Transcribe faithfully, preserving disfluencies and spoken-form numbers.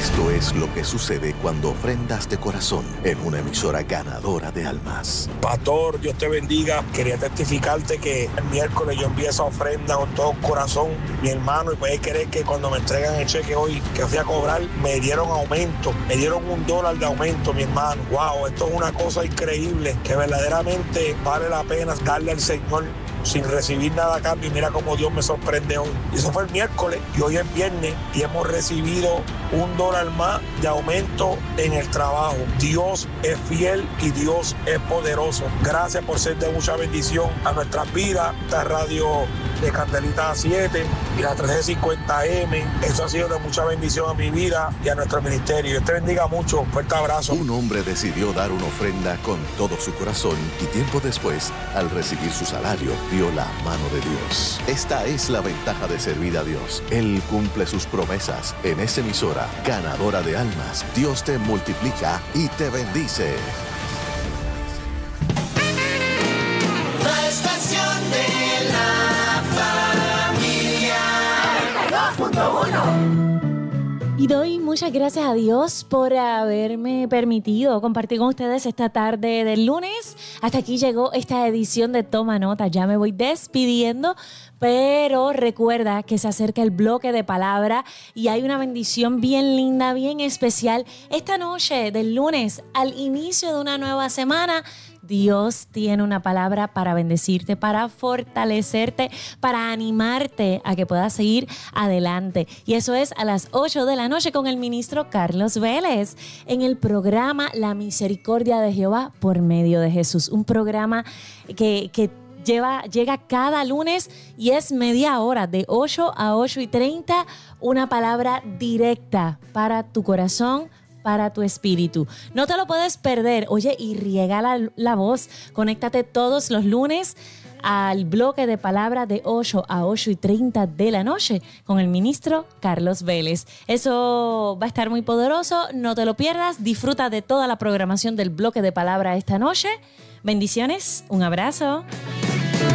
Esto es lo que sucede cuando ofrendas de corazón en una emisora ganadora de almas. Pastor, Dios te bendiga. Quería testificarte que el miércoles yo envié esa ofrenda con todo corazón, mi hermano, y puedes creer que cuando me entregan el cheque hoy, que fui a cobrar, me dieron aumento, me dieron un dólar de aumento, mi hermano. Wow, esto es una cosa increíble, que verdaderamente vale la pena darle al Señor sin recibir nada a cambio. Y mira cómo Dios me sorprende hoy. Y eso fue el miércoles y hoy es viernes y hemos recibido un dólar más de aumento en el trabajo. Dios es fiel y Dios es poderoso. Gracias por ser de mucha bendición a nuestras vidas. Esta radio de Candelita siete y la trece cincuenta eme, eso ha sido de mucha bendición a mi vida y a nuestro ministerio. Dios te bendiga mucho. Fuerte abrazo. Un hombre decidió dar una ofrenda con todo su corazón y tiempo después, al recibir su salario, vio la mano de Dios. Esta es la ventaja de servir a Dios. Él cumple sus promesas. En esta emisora, ganadora de almas, Dios te multiplica y te bendice. La estación de la familia noventa y dos punto uno. Y doy muchas gracias a Dios por haberme permitido compartir con ustedes esta tarde del lunes. Hasta aquí llegó esta edición de Toma Nota. Ya me voy despidiendo, pero recuerda que se acerca el bloque de palabra y hay una bendición bien linda, bien especial. Esta noche del lunes, al inicio de una nueva semana, Dios tiene una palabra para bendecirte, para fortalecerte, para animarte a que puedas seguir adelante. Y eso es a las ocho de la noche con el ministro Carlos Vélez en el programa La Misericordia de Jehová por medio de Jesús. Un programa que, que lleva, llega cada lunes y es media hora, de ocho a ocho y treinta, una palabra directa para tu corazón, para tu espíritu. No te lo puedes perder. Oye, y riega la, la voz. Conéctate todos los lunes al bloque de palabra de ocho a ocho y treinta de la noche con el ministro Carlos Vélez. Eso va a estar muy poderoso. No te lo pierdas. Disfruta de toda la programación del bloque de palabra esta noche. Bendiciones. Un abrazo.